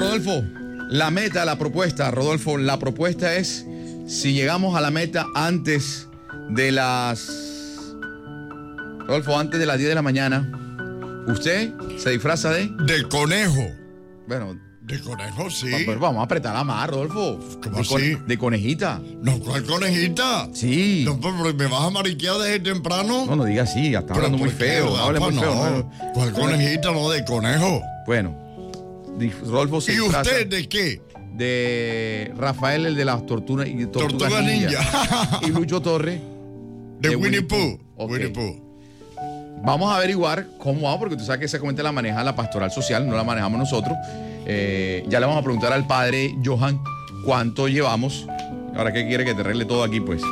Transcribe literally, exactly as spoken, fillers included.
Rodolfo, la meta, la propuesta, Rodolfo, la propuesta es si llegamos a la meta antes de las... Rodolfo, antes de las diez de la mañana, ¿usted se disfraza de...? De conejo. Bueno... De conejo, sí. Pues vamos a apretarla más, Rodolfo. ¿Cómo de así? Con, de conejita. No, ¿cuál conejita? Sí. No, pero ¿me vas a mariquear desde temprano? No, no diga así, está hablando muy feo. No hable muy no, feo. No. ¿Cuál conejita? No, de conejo. Bueno, Rodolfo se ¿Y disfraza usted de qué? De Rafael, el de las tortugas, y tortugas Tortuga ninja. Ninja. Y Lucho Torres. De, de Winnie Pooh. Okay. Winnie Pooh. Vamos a averiguar cómo va, porque tú sabes que esa cuenta la maneja la pastoral social, no la manejamos nosotros. Eh, ya le vamos a preguntar al padre Johan cuánto llevamos. Ahora, ¿qué quiere que te arregle todo aquí, pues?